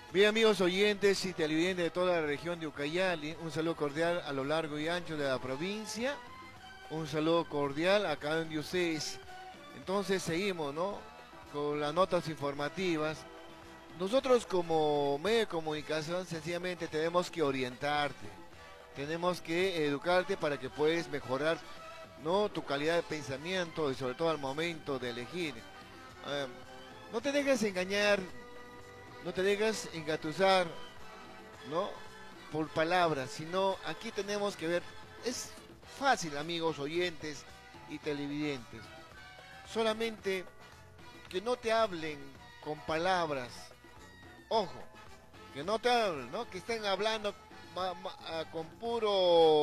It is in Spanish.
Bien, amigos oyentes y televidentes de toda la región de Ucayali, un saludo cordial a lo largo y ancho de la provincia, un saludo cordial acá donde ustedes. Entonces seguimos, ¿no? Con las notas informativas. Nosotros como medio de comunicación sencillamente tenemos que orientarte, tenemos que educarte para que puedas mejorar, ¿no? Tu calidad de pensamiento y sobre todo al momento de elegir. Eh, no te dejes engañar, no te dejes engatusar, ¿no? Por palabras, sino aquí tenemos que ver, es fácil, amigos oyentes y televidentes, solamente que no te hablen con palabras, ojo, que no te hablen, ¿no? Que estén hablando con puro